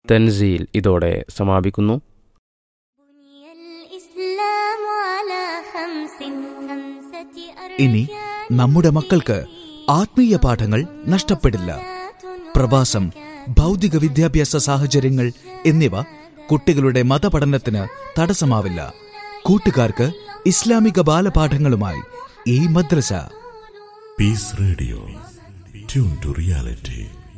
തൻസീൽ ഇതോടെ സമാപിക്കുന്നു. ഇനി നമ്മുടെ മക്കൾക്ക് ആത്മീയ പാഠങ്ങൾ നഷ്ടപ്പെടില്ല. പ്രവാസം, ഭൗതിക വിദ്യാഭ്യാസ സാഹചര്യങ്ങൾ എന്നിവ കുട്ടികളുടെ മതപഠനത്തിന് തടസ്സമാവില്ല. കൂട്ടുകാർക്ക് ഇസ്ലാമിക ബാലപാഠങ്ങളുമായി ഈ മദ്രസ. Piece radio, tune to reality.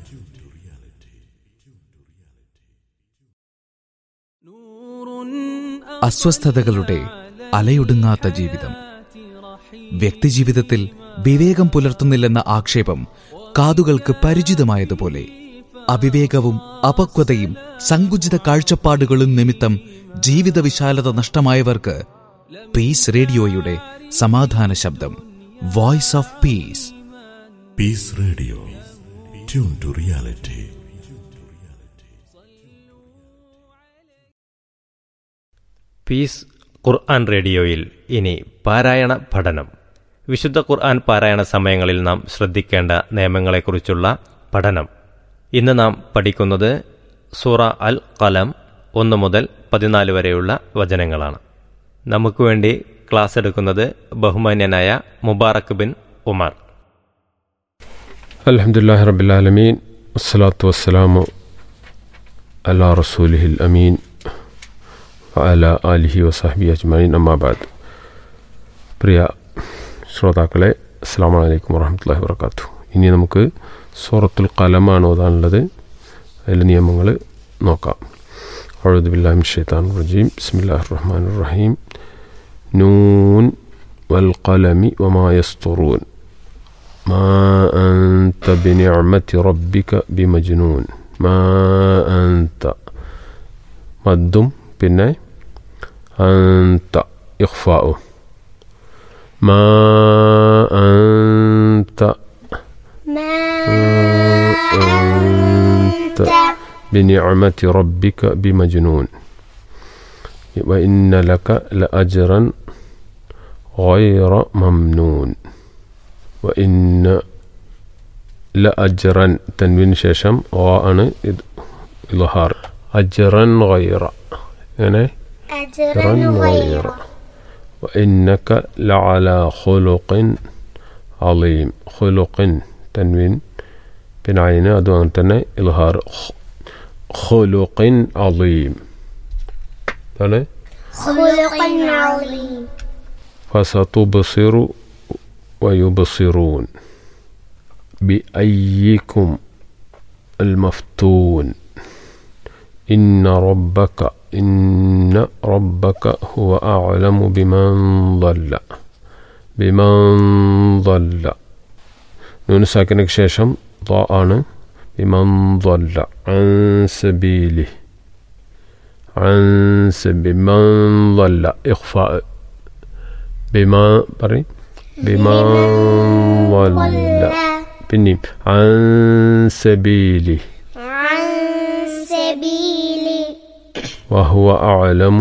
അസ്വസ്ഥതകളുടെ അലയൊടുങ്ങാത്ത ജീവിതം. വ്യക്തിജീവിതത്തിൽ വിവേകം പുലർത്തുന്നില്ലെന്ന ആക്ഷേപം കാതുകൾക്ക് പരിചിതമായതുപോലെ അവിവേകവും അപക്വതയും സങ്കുചിത കാഴ്ചപ്പാടുകളും നിമിത്തം ജീവിത വിശാലത നഷ്ടമായവർക്ക് പീസ് റേഡിയോയുടെ സമാധാന ശബ്ദം, voice of peace. Piece radio, tune to reality. Piece ഖുർആൻ റേഡിയോയിൽ ഇനി പാരായണ പഠനം. വിശുദ്ധ ഖുർആൻ പാരായണ സമയങ്ങളിൽ നാം ശ്രദ്ധിക്കേണ്ട നിയമങ്ങളെക്കുറിച്ചുള്ള പഠനം. ഇന്ന് നാം പഠിക്കുന്നത് സൂറ അൽ ഖലം 1 മുതൽ 14 വരെയുള്ള വചനങ്ങളാണ്. നമുക്ക് വേണ്ടി ക്ലാസ് എടുക്കുന്നത് ബഹുമാന്യനായ മുബാറക് ബിൻ ഉമർ. അൽഹംദുലില്ലാഹി റബ്ബിൽ ആലമീൻ, വസ്സലാത്തു വസ്സലാമു അലാ റസൂലിഹിൽ അമീൻ വഅലാ ആലിഹി വസഹ്ബിഹി അജ്മഈൻ. അമ്മാ ബഅദ്. പ്രിയ ശ്രോതാക്കളെ, അസ്സലാമു അലൈക്കും വറഹ്മത്തുള്ളാഹി വബറകാതുഹു. ഇനി നമുക്ക് സൂറത്തുൽ ഖലമാണ് ഓതാനുള്ളത്. അതിലെ നിയമങ്ങൾ നോക്കാം. അഊദു ബില്ലാഹി മിനശ് ശൈത്താനിർ റജീം. ബിസ്മില്ലാഹിർ റഹ്മാനിർ റഹീം. നൂൻ വൽ ഖലമി വമാ യസ്തുറൂൻ മാ അൻത ബിനിഅമതി റബ്ബിക ബിമജ്നൂൻ. മാ അൻത മദ്ദും പിന്നെ അൻത ഇഖ്ഫാഉ. മാ അൻത بنعمة ربك بمجنون وإن لك لأجرا غير ممنون. وإن لأجرا تنوين ششم وأنا إظهار أجرا غير يعني أجرا غير. وإنك لعلى خلق عظيم. خلق تنوين بنعين أدوان تنا إظهار خلق عظيم. خلق عظيم. فستبصر ويبصرون بأيكم المفتون. إن ربك هو أعلم بمن ضل. نون ساكنك شاشم ضاءنا بمن ضل عن سبيله. بمن ضل إخفاء. بمن ضل بنيم عن سبيله. وهو أعلم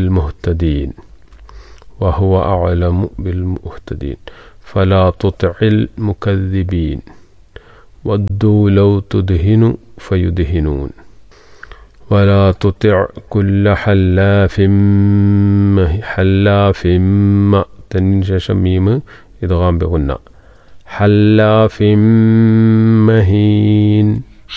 بالمهتدين. فلا تطع المكذبين. ودوا لو تدهن فيدهنون. ولا تطع كل حلاف تنوين شميم إدغام بغنى. حلاف مهين.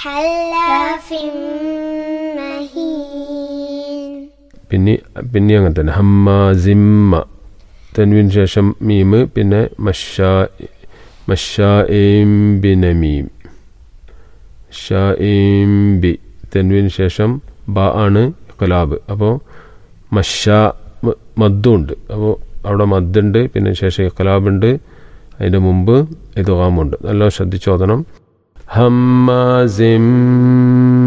പിന്നെ അങ്ങനെ തന്നെ ഹമ്മാസിമ്മ തൻവീൻ ശേഷം മീമ് പിന്നെ മഷാഇം ബിനമീം. ഷാഇം ബി തൻവീൻ ശേഷം ബ ആണ് ഖലാബ്. അപ്പോൾ മദ്ദുണ്ട്. അപ്പോൾ അവിടെ മദ്ദുണ്ട്, പിന്നെ ശേഷം ഖലാബുണ്ട്, അതിൻ്റെ മുമ്പ് ഇദ്ഗാമുണ്ട്. നല്ല ശ്രദ്ധിച്ചോദനം. ഹമ്മാസിം